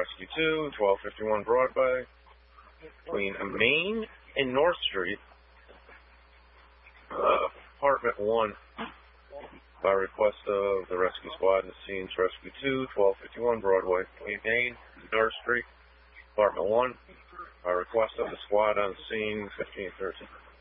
Rescue 2, 1251 Broadway, between Main and North Street, Apartment 1, by request of the rescue squad and the scenes. Rescue 2, 1251 Broadway, between Main and North Street, Apartment 1, by request of the squad on scene, 1513.